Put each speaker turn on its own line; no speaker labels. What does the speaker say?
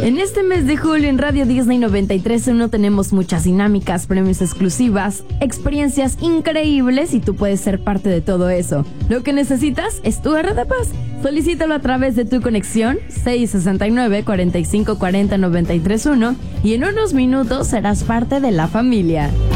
En este mes de julio en Radio Disney 93.1 tenemos muchas dinámicas, premios exclusivas, experiencias increíbles y tú puedes ser parte de todo eso. Lo que necesitas es tu RD+. Solicítalo a través de tu conexión 669-4540-93.1 y en unos minutos serás parte de la familia.